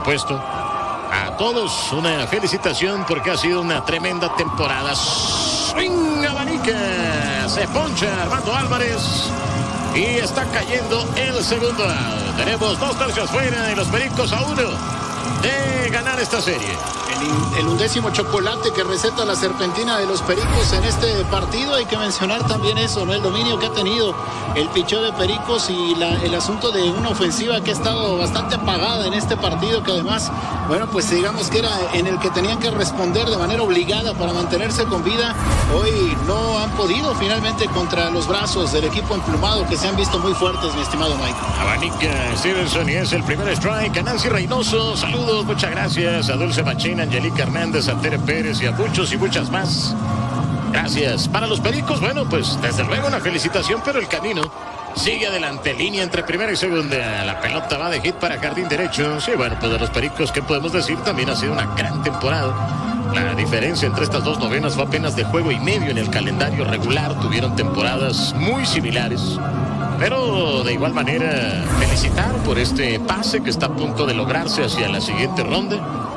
supuesto, a todos una felicitación porque ha sido una tremenda temporada. Swing abanica, se poncha Armando Álvarez y está cayendo el segundo out. Tenemos 2 tercios fuera y los Pericos a 1 de ganar esta serie. El 11º chocolate que receta la serpentina de los Pericos en este partido. Hay que mencionar también eso, ¿no? El dominio que ha tenido el picheo de Pericos y el asunto de una ofensiva que ha estado bastante apagada en este partido, que además, bueno, pues digamos que era en el que tenían que responder de manera obligada para mantenerse con vida. Hoy no han podido finalmente contra los brazos del equipo emplumado, que se han visto muy fuertes, mi estimado Mike. Abanica Stevenson y es el primer strike. A Nancy Reynoso, saludos, muchas gracias. A Dulce Machina, Angelica Hernández, a Tere Pérez y a muchos y muchas más. Gracias. Para los Pericos, bueno, pues desde luego una felicitación, pero el camino sigue adelante. Línea entre primera y segunda. La pelota va de hit para jardín derecho. Sí, bueno, pues de los Pericos, ¿qué podemos decir? También ha sido una gran temporada. La diferencia entre estas 2 novenas fue apenas de juego y medio en el calendario regular. Tuvieron temporadas muy similares. Pero de igual manera, felicitar por este pase que está a punto de lograrse hacia la siguiente ronda.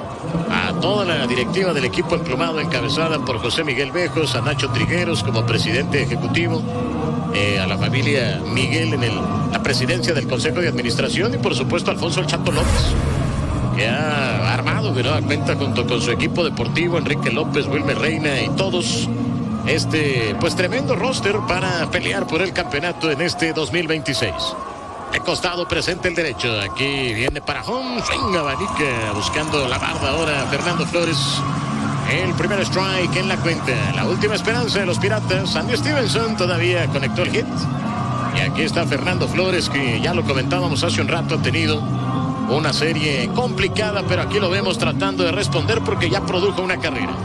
A toda la directiva del equipo emplumado encabezada por José Miguel Bejos, a Nacho Trigueros como presidente ejecutivo, a la familia Miguel en la presidencia del Consejo de Administración y por supuesto a Alfonso El Chato López, que ha armado de nueva cuenta junto con su equipo deportivo, Enrique López, Wilmer Reina y todos, pues tremendo roster para pelear por el campeonato en este 2026. De costado presente el derecho. Aquí viene para home. Swing abanica. Buscando la barda ahora Fernando Flores. El primer strike en la cuenta. La última esperanza de los Piratas. Andy Stevenson todavía conectó el hit. Y aquí está Fernando Flores, que ya lo comentábamos hace un rato. Ha tenido una serie complicada, pero aquí lo vemos tratando de responder porque ya produjo una carrera.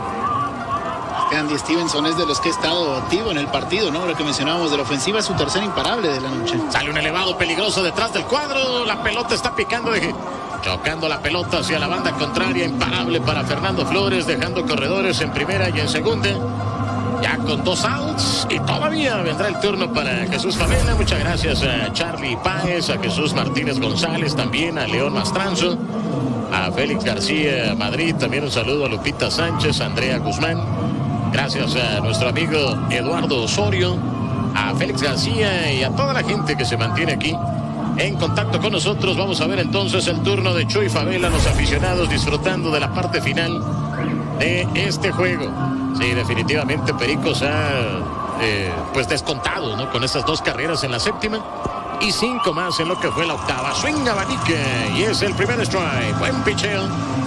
Andy Stevenson es de los que ha estado activo en el partido, ¿no? Lo que mencionábamos de la ofensiva es su tercer imparable de la noche. Sale un elevado peligroso detrás del cuadro. La pelota está picando de hit. Chocando la pelota hacia la banda contraria. Imparable para Fernando Flores, dejando corredores en primera y en segunda. Ya con 2 outs. Y todavía vendrá el turno para Jesús Favela. Muchas gracias a Charlie Páez, a Jesús Martínez González, también a León Mastranzo, a Félix García Madrid. También un saludo a Lupita Sánchez, a Andrea Guzmán. Gracias a nuestro amigo Eduardo Osorio, a Félix García y a toda la gente que se mantiene aquí en contacto con nosotros. Vamos a ver entonces el turno de Chuy Favela, los aficionados disfrutando de la parte final de este juego. Sí, definitivamente Pericos ha pues descontado, ¿no? Con estas 2 carreras en la séptima y 5 más en lo que fue la octava. Swing abanica y es el primer strike. Buen picheo.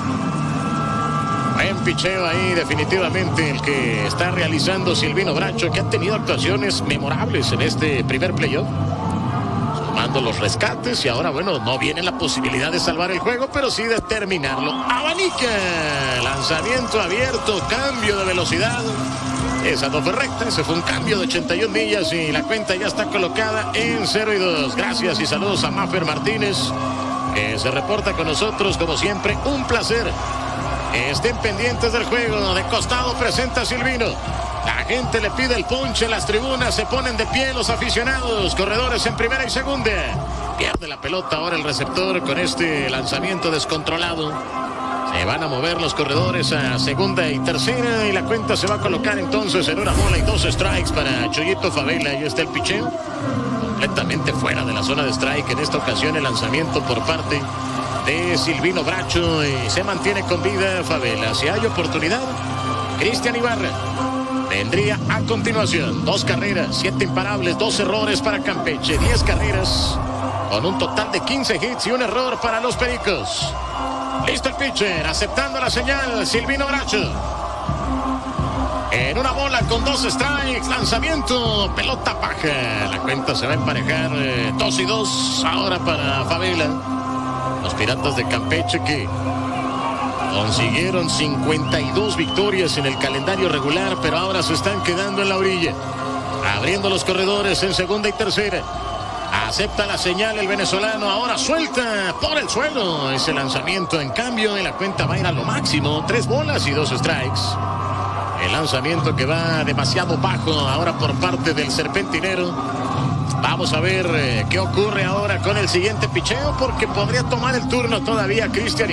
Buen picheo ahí, definitivamente el que está realizando Silvino Bracho, que ha tenido actuaciones memorables en este primer playoff, sumando los rescates y ahora, bueno, no viene la posibilidad de salvar el juego, pero sí de terminarlo. Abanica, lanzamiento abierto, cambio de velocidad. Esa no fue recta, ese fue un cambio de 81 millas y la cuenta ya está colocada en 0-2. Gracias y saludos a Maffer Martínez, que se reporta con nosotros como siempre. Un placer. Estén pendientes del juego. De costado presenta Silvino. La gente le pide el ponche. Las tribunas se ponen de pie. Los aficionados. Corredores en primera y segunda. Pierde la pelota ahora el receptor con este lanzamiento descontrolado. Se van a mover los corredores a segunda y tercera. Y la cuenta se va a colocar entonces en 1 bola y 2 strikes para Chuyito Favela. Y está el picheo. Completamente fuera de la zona de strike. En esta ocasión el lanzamiento por parte de Silvino Bracho y se mantiene con vida Favela. Si hay oportunidad, Cristian Ibarra vendría a continuación. 2 carreras, 7 imparables, 2 errores para Campeche, 10 carreras con un total de 15 hits y un error para los Pericos. Listo el pitcher, aceptando la señal, Silvino Bracho. En 1 bola con 2 strikes, lanzamiento, pelota baja. La cuenta se va a emparejar 2-2 ahora para Favela. Los Piratas de Campeche que consiguieron 52 victorias en el calendario regular, pero ahora se están quedando en la orilla. Abriendo los corredores en segunda y tercera. Acepta la señal el venezolano, ahora suelta por el suelo ese lanzamiento. En cambio, en la cuenta va a ir a lo máximo, 3 bolas y 2 strikes. El lanzamiento que va demasiado bajo ahora por parte del serpentinero. Vamos a ver qué ocurre ahora con el siguiente picheo, porque podría tomar el turno todavía Cristian